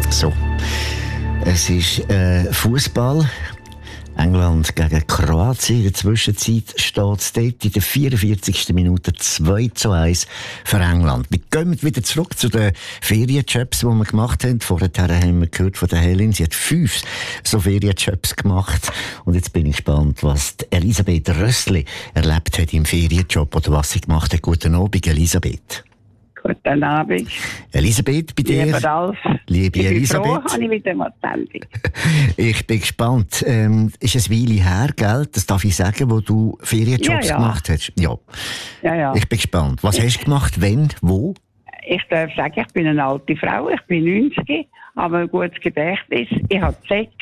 So, es ist Fußball. England gegen Kroatien. In der Zwischenzeit steht es dort in der 44. Minute 2:1 für England. Wir gehen wieder zurück zu den Ferienjobs, die wir gemacht haben. Vorher haben wir gehört von der Helen, sie hat 5 so Ferienjobs gemacht. Und jetzt bin ich gespannt, was die Elisabeth Rössli erlebt hat im Ferienjob oder was sie gemacht hat. Guten Abend, Elisabeth. Guten Abend. Elisabeth, bei dir. Lieber Ralf. Liebe Elisabeth. Ich bin froh, habe ich wieder mal die Sendung. Ich bin gespannt. Ist eine Weile her, gell? Das darf ich sagen, wo du Ferienjobs gemacht hast? Ja. Ich bin gespannt. Was hast du gemacht? Wann? Wo? Ich darf sagen, ich bin eine alte Frau. Ich bin 90, aber ein gutes Gedächtnis. Ich habe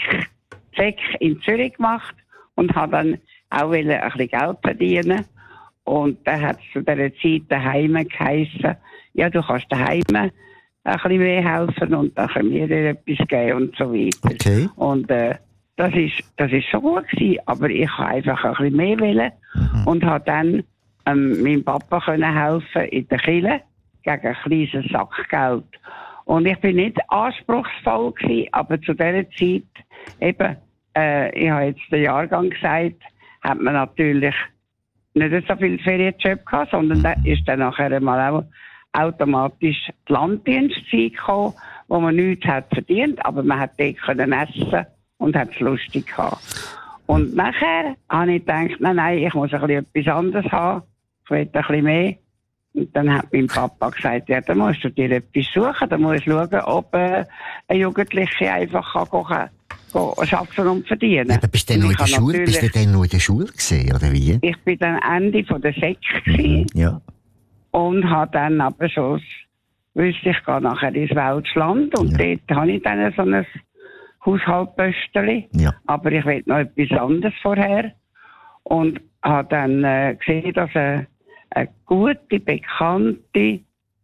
ZEC in Zürich gemacht und habe dann auch ein bisschen Geld verdienen. Und dann hat es zu dieser Zeit daheim geheissen, ja, du kannst daheim ein bisschen mehr helfen und dann können wir dir etwas geben und so weiter. Okay. Und das ist schon gut gewesen, aber ich habe einfach ein bisschen mehr wollen und habe dann meinem Papa können helfen in der Kirche gegen ein kleines Sackgeld. Und ich bin nicht anspruchsvoll gewesen, aber zu dieser Zeit eben, ich habe jetzt den Jahrgang gesagt, hat man natürlich nicht so viel Ferienjob gehabt, sondern da ist dann nachher mal auch automatisch die Landdienstzeit gekommen, wo man nichts hat verdient, aber man hat dort können essen und hat es lustig gehabt. Und nachher habe ich gedacht, nein, ich muss ein bisschen etwas anderes haben, ich will ein bisschen mehr. Und dann hat mein Papa gesagt, ja, dann musst du dir etwas suchen, dann musst du schauen, ob ein Jugendlicher einfach kann arbeiten und verdienen. Ja, aber bist du denn noch in der Schule? Bist du denn noch in der Schule gewesen, oder wie? Ich bin dann Ende von der SEC gewesen. Ja. Und habe dann aber schon wusste, ich gehe nachher ins Welschland und dort habe ich dann so ein Haushaltpöstchen. Ja. Aber ich will noch etwas anderes vorher. Und habe dann gesehen, dass eine gute, bekannte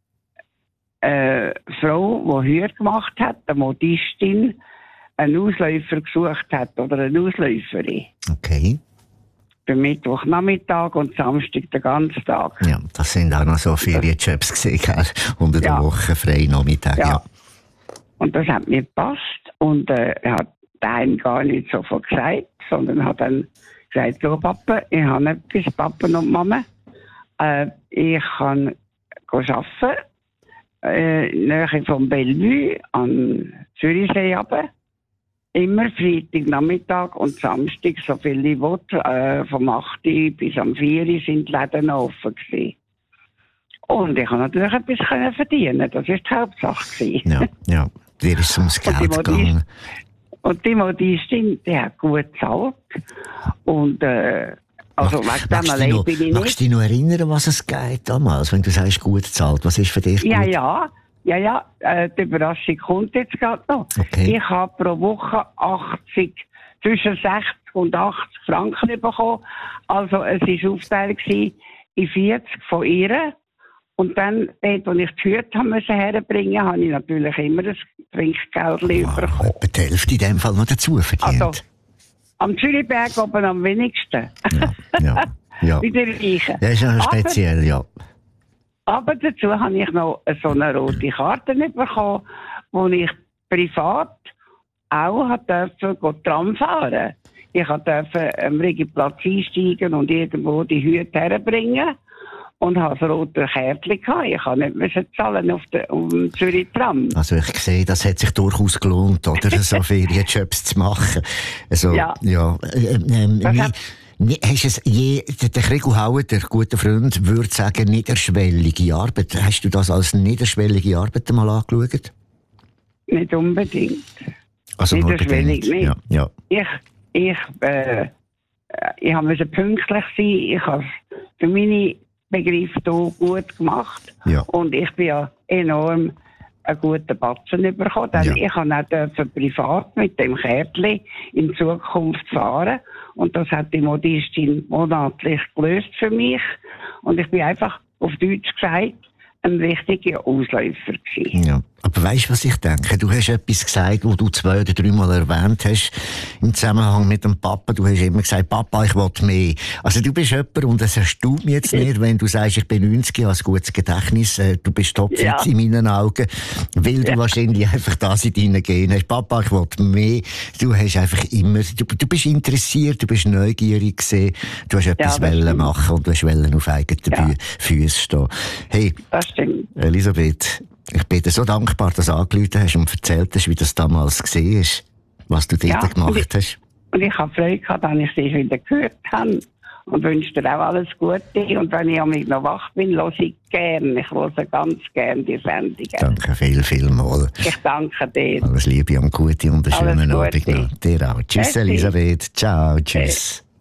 Frau, die Heuer gemacht hat, eine Modistin, einen Ausläufer gesucht hat oder eine Ausläuferin. Okay. Für Mittwochnachmittag und Samstag den ganzen Tag. Ja, das sind auch noch so Ferienjobs gesehen, unter der Woche, freie Nachmittag. Ja. Und das hat mir gepasst. Und er hat daheim gar nicht so viel gesagt, sondern hat dann gesagt, so Papa, ich habe etwas, Papa und Mama. Ich kann arbeiten, in der Nähe vom Bellevue an Zürichsee runter. Immer Freitagnachmittag und Samstag, so viel ich will, vom 8 bis am 4 sind die Läden offen gewesen. Und ich konnte natürlich etwas verdienen, das war die Hauptsache. Ja, dir ist ums Geld gegangen. Und die Modistin, die hat gut gezahlt. Und also wegen dem allein bin ich nicht. Magst du dich noch erinnern, was es geht damals, wenn du sagst, gut gezahlt? Was ist für dich gut? Ja, die Überraschung kommt jetzt gerade noch. Okay. Ich habe pro Woche zwischen 60 und 80 Franken bekommen. Also es war aufgeteilt in 40 von ihr. Und dann, dort, wo ich die Hüte herbringen musste, habe ich natürlich immer das Trinkgeld bekommen. Etwa die Hälfte in dem Fall noch dazu verdient. Also, am Zürichberg oben am wenigsten. Ja. Bei den Reichen. Das ist ja speziell, ja. Aber dazu habe ich noch so eine rote Karte bekommen, wo ich privat auch durfte Tram fahren. Ich durfte am Rigiplatz einsteigen und irgendwo die Hüte herbringen und hatte das rote Kärtchen gehabt. Ich musste nicht zahlen auf dem Zürich-Tram. Also ich sehe, das hat sich durchaus gelohnt, oder, so Ferienjobs zu machen. Also, hast es der Gregor Hauer, der gute Freund, würde sagen, niederschwellige Arbeit. Hast du das als niederschwellige Arbeit einmal angeschaut? Nicht unbedingt. Also niederschwellig nicht? Ja. Ich musste pünktlich sein. Ich habe für meine Begriffe hier gut gemacht. Ja. Und ich bin ja enorm einen guten Batzen bekommen. Denn ich durfte auch privat mit dem Kärtchen in Zukunft fahren. Und das hat die Modistin monatlich gelöst für mich. Und ich bin einfach, auf Deutsch gesagt, ein richtiger Ausläufer gewesen. Ja. Aber Aber weißt du, was ich denke? Du hast etwas gesagt, wo du 2 oder 3 Mal erwähnt hast, im Zusammenhang mit dem Papa. Du hast immer gesagt, Papa, ich will mehr. Also du bist jemand, und das erstaunt mich jetzt nicht, wenn du sagst, ich bin 90, ich habe ein gutes Gedächtnis, du bist topfit in meinen Augen, weil du wahrscheinlich einfach das in deinen Genen hast. Papa, ich will mehr. Du hast einfach immer, du bist interessiert, du bist neugierig gewesen, du hast etwas wollen machen und du hast wollen auf eigenen Füßen stehen. Hey, das stimmt. Elisabeth, ich bin dir so dankbar, dass du angerufen hast und erzählt hast, wie das damals war, was du dort gemacht hast. Und ich habe Freude gehabt, dass ich dich wieder gehört habe. Und wünsche dir auch alles Gute. Und wenn ich noch wach bin, höre ich gerne. Ich höre ganz gerne die Sendungen. Danke vielmals. Ich danke dir. Alles Liebe und Gute und einen schönen Abend noch. Dir auch. Tschüss, Elisabeth. Ciao, tschüss.